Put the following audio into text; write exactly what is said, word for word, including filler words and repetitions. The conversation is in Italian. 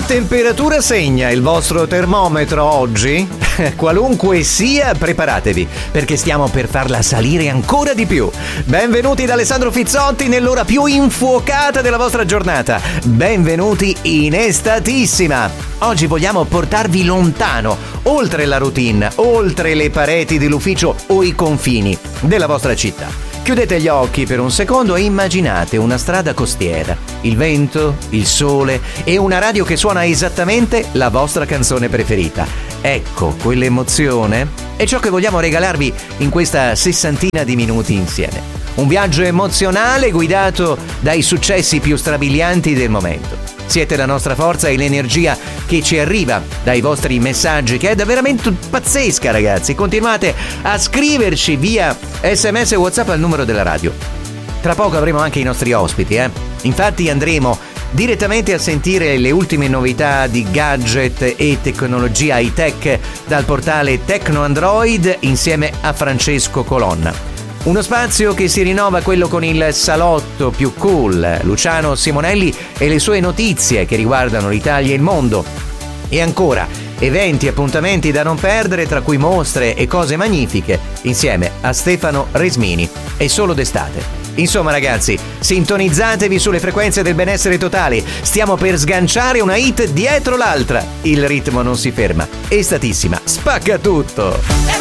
Che temperatura segna il vostro termometro oggi? Qualunque sia, preparatevi, perché stiamo per farla salire ancora di più. Benvenuti da Alessandro Fizzotti nell'ora più infuocata della vostra giornata. Benvenuti in Estatissima. Oggi vogliamo portarvi lontano, oltre la routine, oltre le pareti dell'ufficio o i confini della vostra città. Chiudete gli occhi per un secondo e immaginate una strada costiera, il vento, il sole e una radio che suona esattamente la vostra canzone preferita. Ecco, quell'emozione è ciò che vogliamo regalarvi in questa sessantina di minuti insieme. Un viaggio emozionale guidato dai successi più strabilianti del momento. Siete la nostra forza e l'energia che ci arriva dai vostri messaggi, che è davvero pazzesca, ragazzi. Continuate a scriverci via sms e WhatsApp al numero della radio. Tra poco avremo anche i nostri ospiti, eh? Infatti andremo direttamente a sentire le ultime novità di gadget e tecnologia high-tech dal portale TecnoAndroid insieme a Francesco Colonna. Uno spazio che si rinnova, quello con il salotto più cool, Luciano Simonelli e le sue notizie che riguardano l'Italia e il mondo. E ancora, eventi e appuntamenti da non perdere, tra cui mostre e cose magnifiche, insieme a Stefano Resmini. E solo d'estate. Insomma ragazzi, sintonizzatevi sulle frequenze del benessere totale. Stiamo per sganciare una hit dietro l'altra. Il ritmo non si ferma. Estatissima, spacca tutto!